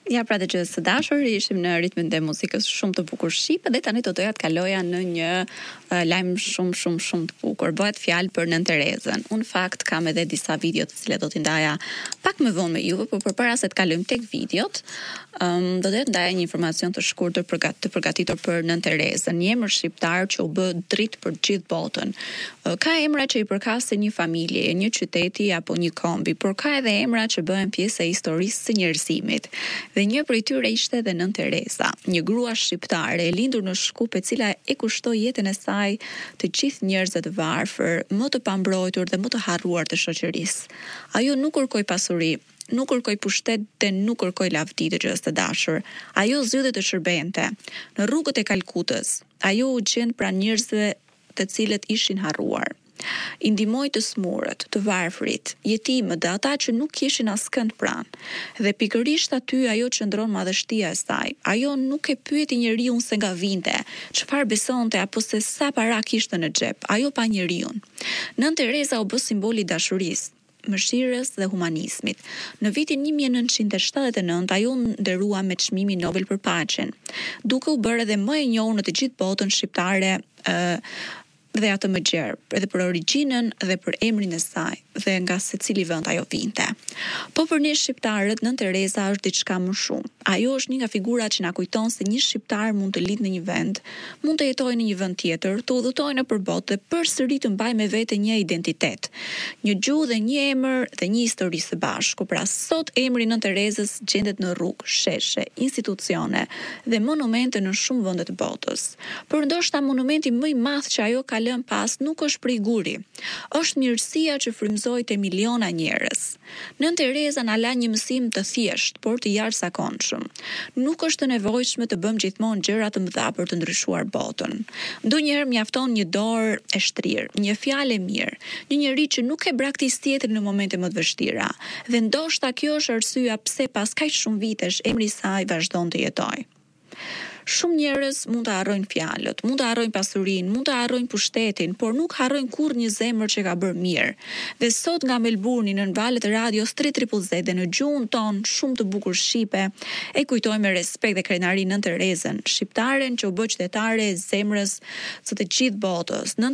Ja, pra të gjësë së dashur, ishim në ritmin dhe muzikës shumë të bukur shqipe dhe tani do doja të kaloja në një lajm shumë të bukur. Bëhet fjalë për Nën Terezën. Unë fakt kam edhe disa video të cilat do t'i ndaja pak më vonë me juve, por përpara se të kalojmë tek videot, do të ndaja një informacion të shkurtër të përgatitur për Nën Terezën, një emër shqiptar që u bë dritë për gjithë botën. Ka emra që i përkasin një familje, një qyteti apo një kombi, por ka edhe emra që bëhen pjesë e historisë së njerëzimit. Dhe një prej tyre ishte edhe Nën Tereza, një grua shqiptare e lindur në Shkup, e cila e kushtoi jetën e saj të gjithë njerëzve të varfër, më të pambrojtur dhe më të harruar të shoqërisë. Ajo nuk kërkoi pasuri, nuk kërkoi pushtet dhe nuk kërkoi lavdi të gjës të dashur. Ajo zgjodhi të shërbente në rrugët e Kalkutës. Ajo u gjend pranë njerëzve të cilët ishin harruar. I ndihmoi të smurët, të varfrit, jetimët dhe ata që nuk kishin askënd pranë. Dhe pikërisht aty ajo qëndron madhështia e saj. Ajo nuk e pyeti njeriu se nga vinte, çfarë besonte apo se sa para kishte në xhep. Ajo pa njeriu. Nën Tereza u bë simboli i dashurisë, mëshirës dhe humanizmit. Në vitin 1979 ajo nderua me çmimin Nobel për paqen, duke u bërë edhe më e njohur në të gjithë botën shqiptare dhe atë më gjerë, edhe për origjinën dhe për emrin e saj, dhe nga secili vend ajo vinte. Po për ne shqiptarët, Nën Tereza është diçka më shumë. Ajo është një nga figurat që na kujton se një shqiptar mund të lidhë në një vend, mund të jetojë në një vend tjetër, të udhëtojë nëpër botë dhe përsëri të mbajë me vete një identitet, një gjuhë dhe një emër dhe një histori së bashku. Pra sot emri Nën Terezës gjendet në rrugë, sheshe, institucione dhe monumente në shumë vende të botës. Por ndoshta monumenti më i madh që ajo ka lënë pas nuk është prej guri. Është mirësia që frymëzoi te miliona njerëz. Nën Tereza na la një mësim të thjeshtë, por të jashtëzakonshëm. Nuk është e nevojshme të bëjmë gjithmonë gjëra të mëdha për të ndryshuar botën. Ndonjëherë mjafton një dorë e shtrirë, një fjalë e mirë, një njerëz që nuk e braktis tjetrin në momente më të vështira. Dhe ndoshta kjo është arsyeja pse pas kaq shumë vitesh emri i saj vazhdon të jetojë. Shumë njerëz mund të harrojnë fjalët, mund të harrojnë pasurinë, mund të harrojnë pushtetin, por nuk harrojnë kurrë një zemër që ka bërë mirë. Dhe sot nga Melbourne në valët e radios 3ZZZ dhe në gjuhën tonë shumë të bukur shqipe, e kujtojmë me respekt dhe krenarin Nën Terezën, shqiptaren që u bë qytetare e zemrës së të gjithë botës. Nën